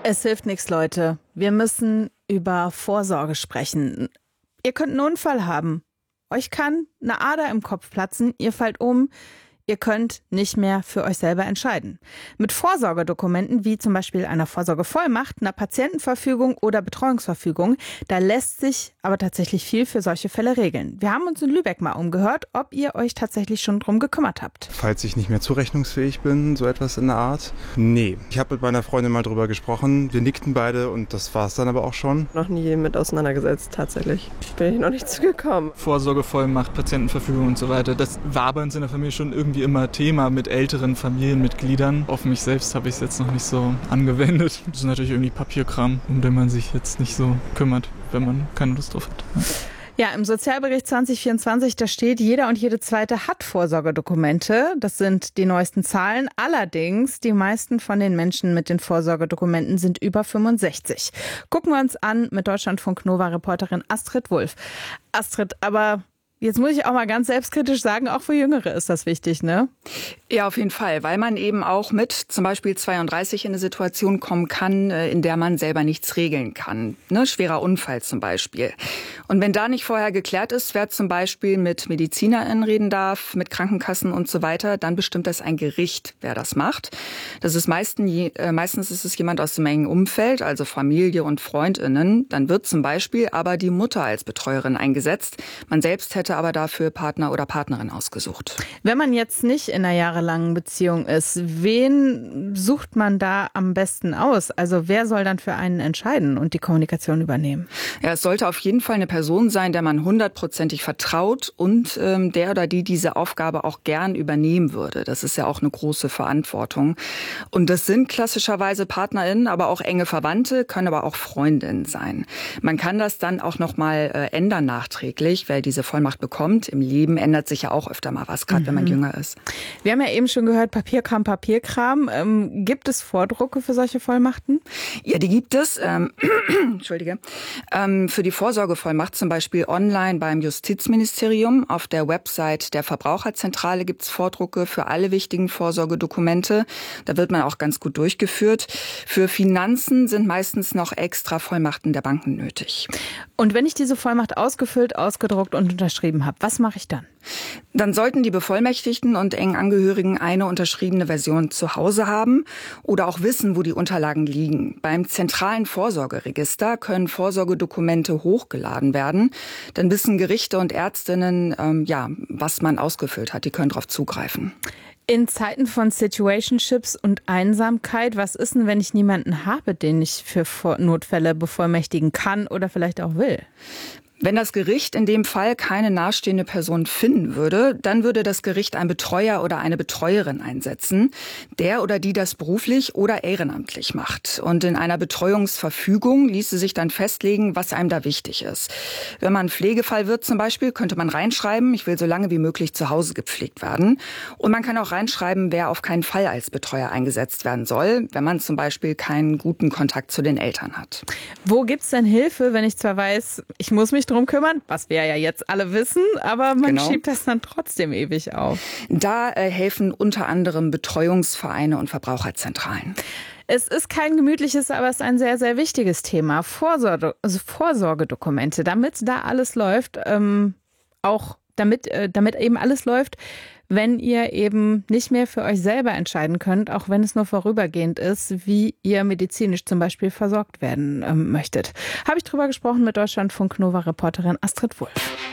Es hilft nichts, Leute. Wir müssen über Vorsorge sprechen. Ihr könnt einen Unfall haben. Euch kann eine Ader im Kopf platzen. Ihr fallt um. Ihr könnt nicht mehr für euch selber entscheiden. Mit Vorsorgedokumenten wie zum Beispiel einer Vorsorgevollmacht, einer Patientenverfügung oder Betreuungsverfügung, da lässt sich aber tatsächlich viel für solche Fälle regeln. Wir haben uns in Lübeck mal umgehört, ob ihr euch tatsächlich schon drum gekümmert habt. Falls ich nicht mehr zurechnungsfähig bin, so etwas in der Art? Nee. Ich habe mit meiner Freundin mal drüber gesprochen. Wir nickten beide und das war es dann aber auch schon. Noch nie mit auseinandergesetzt, tatsächlich. Bin ich noch nicht zugekommen. Vorsorgevollmacht, Patientenverfügung und so weiter. Das war bei uns in der Familie schon irgendwie immer Thema mit älteren Familienmitgliedern. Auf mich selbst habe ich es jetzt noch nicht so angewendet. Das ist natürlich irgendwie Papierkram, um den man sich jetzt nicht so kümmert, wenn man keine Lust drauf hat. Ja, im Sozialbericht 2024, da steht, jeder und jede Zweite hat Vorsorgedokumente. Das sind die neuesten Zahlen. Allerdings, die meisten von den Menschen mit den Vorsorgedokumenten sind über 65. Gucken wir uns an mit Deutschlandfunk-Nova-Reporterin Astrid Wulff. Astrid, aber jetzt muss ich auch mal ganz selbstkritisch sagen, auch für Jüngere ist das wichtig, ne? Ja, auf jeden Fall, weil man eben auch mit zum Beispiel 32 in eine Situation kommen kann, in der man selber nichts regeln kann. Ne? Schwerer Unfall zum Beispiel. Und wenn da nicht vorher geklärt ist, wer zum Beispiel mit MedizinerInnen reden darf, mit Krankenkassen und so weiter, dann bestimmt das ein Gericht, wer das macht. Das ist meistens ist es jemand aus dem engen Umfeld, also Familie und FreundInnen. Dann wird zum Beispiel aber die Mutter als Betreuerin eingesetzt. Man selbst hätte aber dafür Partner oder Partnerin ausgesucht. Wenn man jetzt nicht in einer jahrelangen Beziehung ist, wen sucht man da am besten aus? Also wer soll dann für einen entscheiden und die Kommunikation übernehmen? Ja, es sollte auf jeden Fall eine Person sein, der man 100%ig vertraut und der oder die diese Aufgabe auch gern übernehmen würde. Das ist ja auch eine große Verantwortung. Und das sind klassischerweise PartnerInnen, aber auch enge Verwandte, können aber auch Freundinnen sein. Man kann das dann auch noch mal ändern nachträglich, wer diese Vollmacht bekommt. Im Leben ändert sich ja auch öfter mal was, gerade wenn man jünger ist. Wir haben ja eben schon gehört, Papierkram. Gibt es Vordrucke für solche Vollmachten? Ja, die gibt es. Entschuldige. Für die Vorsorgevollmacht zum Beispiel online beim Justizministerium. Auf der Website der Verbraucherzentrale gibt es Vordrucke für alle wichtigen Vorsorgedokumente. Da wird man auch ganz gut durchgeführt. Für Finanzen sind meistens noch extra Vollmachten der Banken nötig. Und wenn ich diese Vollmacht ausgefüllt, ausgedruckt und unterschrieben habe, was mache ich dann? Dann sollten die Bevollmächtigten und engen Angehörigen eine unterschriebene Version zu Hause haben oder auch wissen, wo die Unterlagen liegen. Beim zentralen Vorsorgeregister können Vorsorgedokumente hochgeladen werden. Dann wissen Gerichte und Ärztinnen, was man ausgefüllt hat. Die können darauf zugreifen. In Zeiten von Situationships und Einsamkeit, was ist denn, wenn ich niemanden habe, den ich für Notfälle bevollmächtigen kann oder vielleicht auch will? Wenn das Gericht in dem Fall keine nahestehende Person finden würde, dann würde das Gericht einen Betreuer oder eine Betreuerin einsetzen, der oder die das beruflich oder ehrenamtlich macht. Und in einer Betreuungsverfügung ließe sich dann festlegen, was einem da wichtig ist. Wenn man Pflegefall wird zum Beispiel, könnte man reinschreiben, ich will so lange wie möglich zu Hause gepflegt werden. Und man kann auch reinschreiben, wer auf keinen Fall als Betreuer eingesetzt werden soll, wenn man zum Beispiel keinen guten Kontakt zu den Eltern hat. Wo gibt's denn Hilfe, wenn ich zwar weiß, ich muss mich drum kümmern, was wir ja jetzt alle wissen, aber man schiebt das dann trotzdem ewig auf. Da helfen unter anderem Betreuungsvereine und Verbraucherzentralen. Es ist kein gemütliches, aber es ist ein sehr, sehr wichtiges Thema. Vorsorgedokumente, damit da alles läuft, damit eben alles läuft, wenn ihr eben nicht mehr für euch selber entscheiden könnt, auch wenn es nur vorübergehend ist, wie ihr medizinisch zum Beispiel versorgt werden möchtet. Habe ich drüber gesprochen mit Deutschlandfunk-Nova-Reporterin Astrid Wulff.